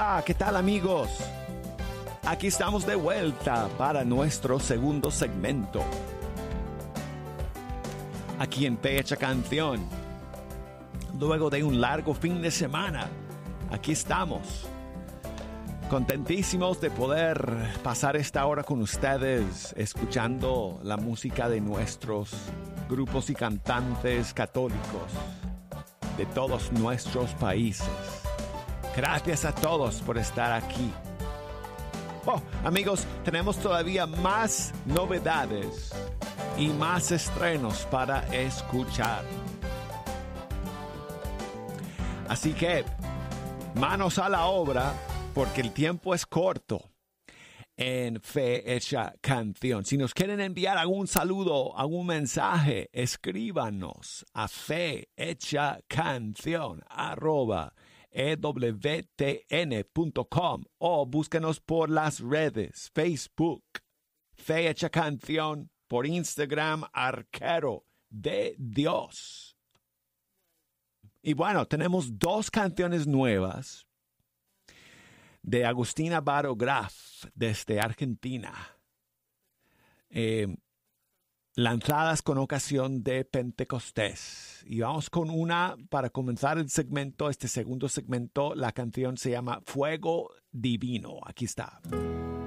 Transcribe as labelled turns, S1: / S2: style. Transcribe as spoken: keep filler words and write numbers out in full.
S1: Hola, ¿qué tal amigos? Aquí estamos de vuelta para nuestro segundo segmento. Aquí en Fecha Canción. Luego de un largo fin de semana, aquí estamos. Contentísimos de poder pasar esta hora con ustedes, escuchando la música de nuestros grupos y cantantes católicos de todos nuestros países. Gracias a todos por estar aquí. Oh, amigos, tenemos todavía más novedades y más estrenos para escuchar. Así que, manos a la obra, porque el tiempo es corto en Fe Hecha Canción. Si nos quieren enviar algún saludo, algún mensaje, escríbanos a fehechacanción arroba e w t n punto com o búsquenos por las redes, Facebook, Fe Hecha Canción, por Instagram, Arquero de Dios. Y bueno, tenemos dos canciones nuevas de Agustina Baro Graf desde Argentina, eh, lanzadas con ocasión de Pentecostés. Y vamos con una para comenzar el segmento, este segundo segmento. La canción se llama Fuego Divino. Aquí está.